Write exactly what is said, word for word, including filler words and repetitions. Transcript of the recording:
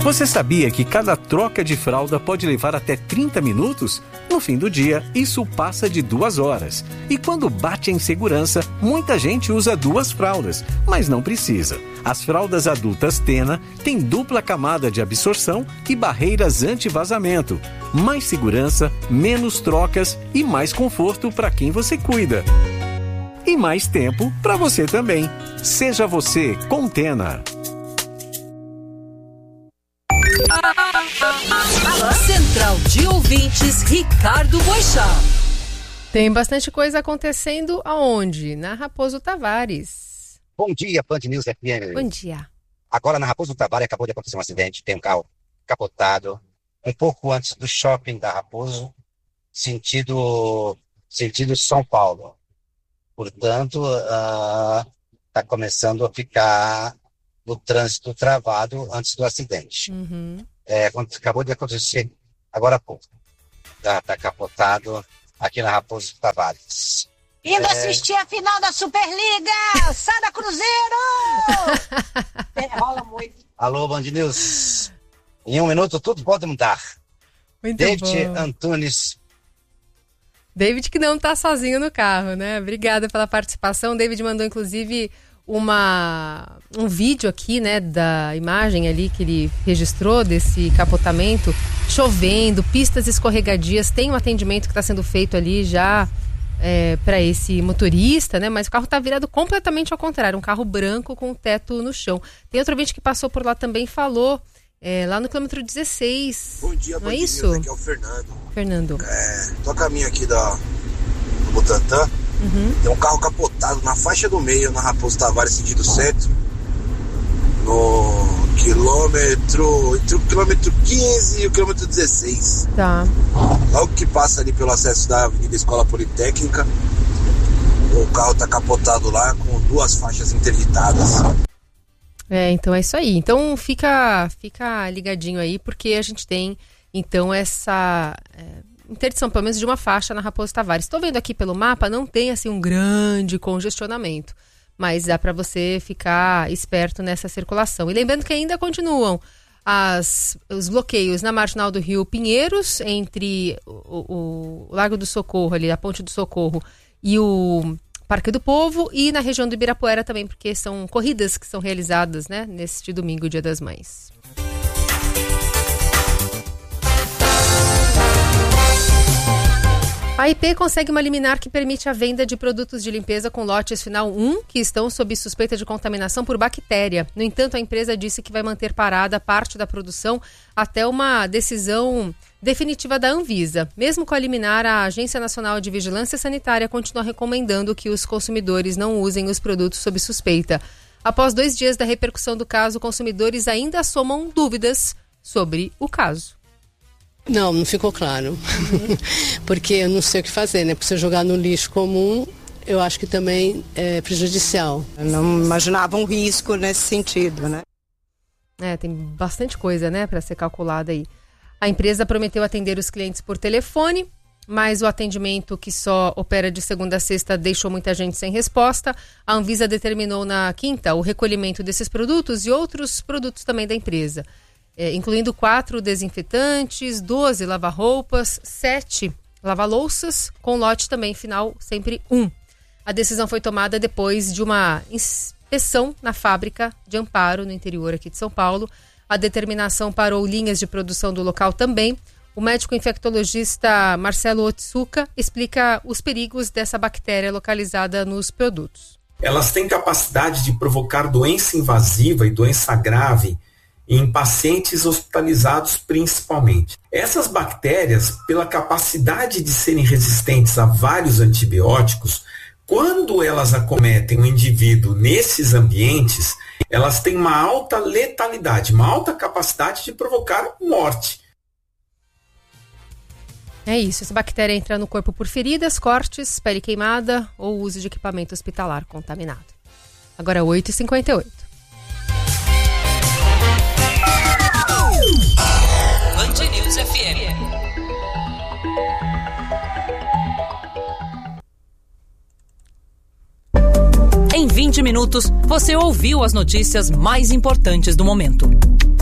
Você sabia que cada troca de fralda pode levar até trinta minutos? No fim do dia, isso passa de duas horas. E quando bate a insegurança, muita gente usa duas fraldas, mas não precisa. As fraldas adultas Tena têm dupla camada de absorção e barreiras anti-vazamento. Mais segurança, menos trocas e mais conforto para quem você cuida. E mais tempo para você também. Seja você com Tena. Central de Ouvintes, Ricardo Boixá. Tem bastante coisa acontecendo aonde? Na Raposo Tavares. Bom dia, Band News F M. Bom dia. Agora na Raposo Tavares acabou de acontecer um acidente. Tem um carro capotado um pouco antes do shopping da Raposo, sentido, sentido São Paulo. Portanto, está uh, começando a ficar no trânsito travado antes do acidente. Uhum. É, acabou de acontecer agora há pouco. Está tá capotado aqui na Raposo Tavares. Indo é... assistir a final da Superliga! Sada Cruzeiro! É, rola muito. Alô, Band News. Em um minuto tudo pode mudar. Muito David bom. Antunes. David que não tá sozinho no carro, né? Obrigada pela participação. David mandou, inclusive, uma, um vídeo aqui, né, da imagem ali que ele registrou desse capotamento, chovendo, pistas escorregadias. Tem um atendimento que está sendo feito ali já é, para esse motorista, né? Mas o carro está virado completamente ao contrário, um carro branco com o teto no chão. Tem outro ouvinte que passou por lá também, falou é, lá no quilômetro dezesseis. Bom dia, não é Band isso? News, aqui é o Fernando. Fernando. É, tô a caminho aqui da, do Butantã. Uhum. Tem um carro capotado na faixa do meio, na Raposo Tavares, sentido centro, no quilômetro, entre o quilômetro quinze e o quilômetro dezesseis. Tá. Logo que passa ali pelo acesso da Avenida Escola Politécnica, o carro tá capotado lá com duas faixas interditadas. É, então é isso aí. Então fica, fica ligadinho aí, porque a gente tem, então, essa... É... interdição, pelo menos de uma faixa na Raposo Tavares. Estou vendo aqui pelo mapa, não tem assim um grande congestionamento, mas dá para você ficar esperto nessa circulação. E lembrando que ainda continuam as, os bloqueios na Marginal do Rio Pinheiros, entre o, o, o Largo do Socorro, ali a Ponte do Socorro, e o Parque do Povo, e na região do Ibirapuera também, porque são corridas que são realizadas, né, neste domingo, Dia das Mães. A I P consegue uma liminar que permite a venda de produtos de limpeza com lotes final um que estão sob suspeita de contaminação por bactéria. No entanto, a empresa disse que vai manter parada parte da produção até uma decisão definitiva da Anvisa. Mesmo com a liminar, a Agência Nacional de Vigilância Sanitária continua recomendando que os consumidores não usem os produtos sob suspeita. Após dois dias da repercussão do caso, consumidores ainda somam dúvidas sobre o caso. Não, não ficou claro. Uhum. Porque eu não sei o que fazer, né? Porque se eu jogar no lixo comum, eu acho que também é prejudicial. Eu não imaginava um risco nesse sentido, né? É, tem bastante coisa, né, para ser calculada aí. A empresa prometeu atender os clientes por telefone, mas o atendimento, que só opera de segunda a sexta, deixou muita gente sem resposta. A Anvisa determinou na quinta o recolhimento desses produtos e outros produtos também da empresa. É, incluindo quatro desinfetantes, doze lava-roupas, sete lava-louças, com lote também final sempre um. A decisão foi tomada depois de uma inspeção na fábrica de Amparo, no interior aqui de São Paulo. A determinação parou linhas de produção do local também. O médico infectologista Marcelo Otsuka explica os perigos dessa bactéria localizada nos produtos. Elas têm capacidade de provocar doença invasiva e doença grave em pacientes hospitalizados principalmente. Essas bactérias, pela capacidade de serem resistentes a vários antibióticos, quando elas acometem o indivíduo nesses ambientes, elas têm uma alta letalidade, uma alta capacidade de provocar morte. É isso, essa bactéria entra no corpo por feridas, cortes, pele queimada ou uso de equipamento hospitalar contaminado. Agora oito e cinquenta e oito. Band News F M. Em vinte minutos, você ouviu as notícias mais importantes do momento.